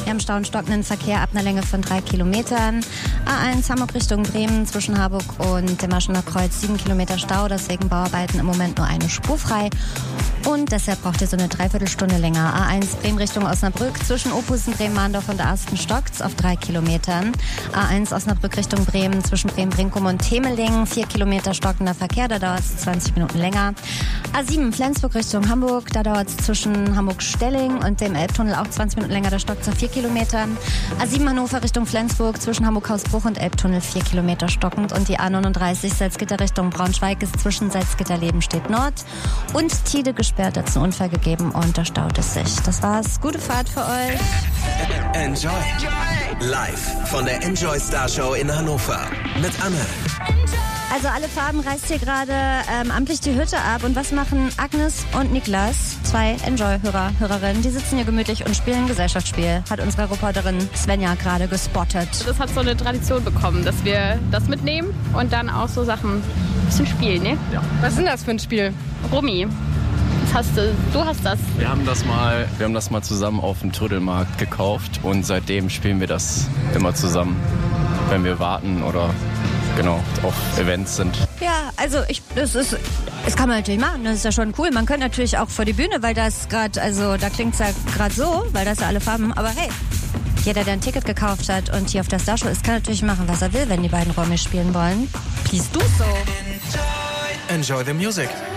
Wir haben Stau und stockenden Verkehr ab einer Länge von 3 Kilometern. A1 Hamburg Richtung Bremen zwischen Harburg und dem Aschener Kreuz 7 Kilometer Stau, deswegen Bauarbeiten im Moment nur eine Spur frei. Und deshalb braucht ihr so eine Dreiviertelstunde länger. A1 Bremen Richtung Osnabrück zwischen Opusen, Bremen-Mahndorf und Arstenstocks auf 3 Kilometern. A1 Osnabrück Richtung Bremen zwischen Bremen-Brinkum und Temeling 4 Kilometer stockender Verkehr, da dauert es 20 Minuten länger. A7 Flensburg Richtung Hamburg, da dauert es zwischen Hamburg-Stelling und dem Elbtunnel auch 20 Minuten länger, da stockt es auf 4 Kilometern. A7 Hannover Richtung Flensburg zwischen Hamburg-Hausbruch und Elbtunnel 4 Kilometer stockend und die A39 Salzgitter Richtung Braunschweig ist zwischen Salzgitter-Lebenstedt Nord und Tide gesperrt, hat es einen Unfall gegeben und da staut es sich. Das war's. Gute Fahrt für euch. Enjoy. Live von der Enjoy Star Show in Hannover mit Anne. Also alle Farben reißt hier gerade amtlich die Hütte ab. Und was machen Agnes und Niklas, 2 Enjoy-Hörerinnen? Die sitzen hier gemütlich und spielen ein Gesellschaftsspiel. Hat unsere Reporterin Svenja gerade gespottet. Das hat so eine Tradition bekommen, dass wir das mitnehmen und dann auch so Sachen ein bisschen spielen, ne? Ja. Was ist denn das für ein Spiel? Rummi. Du hast das. Wir haben das mal zusammen auf dem Trödelmarkt gekauft und seitdem spielen wir das immer zusammen, wenn wir warten oder genau auf Events sind. Ja, also das kann man natürlich machen, das ist ja schon cool. Man könnte natürlich auch vor die Bühne, weil das gerade, also da klingt es ja gerade so, weil das ja alle Farben, aber hey, jeder, der ein Ticket gekauft hat und hier auf der Starshow ist, kann natürlich machen, was er will, wenn die beiden Räume spielen wollen. Please do so. Enjoy the music.